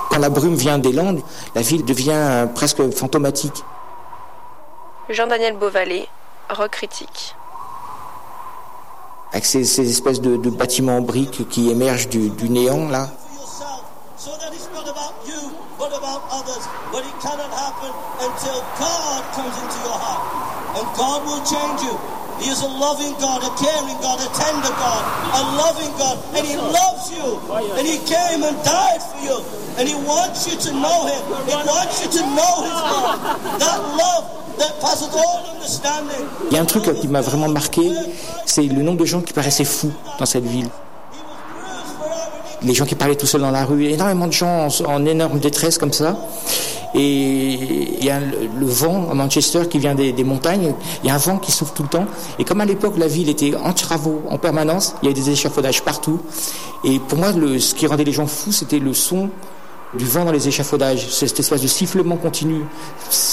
Quand la brume vient des Landes, la ville devient presque fantomatique. Jean-Daniel Beauvalet, rock critique. Avec ces espèces de bâtiments en briques qui émergent du néant, là. He is a loving God, a caring God, a tender God, a loving God, and He loves you, and He came and died for you, and He wants you to know Him, He wants you to know His love, that love that passes all understanding. Il y a un truc qui m'a vraiment marqué, c'est le nombre de gens qui paraissaient fous dans cette ville. Les gens qui parlaient tout seuls dans la rue, énormément de gens en énorme détresse comme ça. Et il y a le vent à Manchester qui vient des montagnes, il y a un vent qui souffle tout le temps. Et comme à l'époque la ville était en travaux en permanence, il y avait des échafaudages partout. Et pour moi, ce qui rendait les gens fous, c'était le son du vent dans les échafaudages, cette espèce de sifflement continu.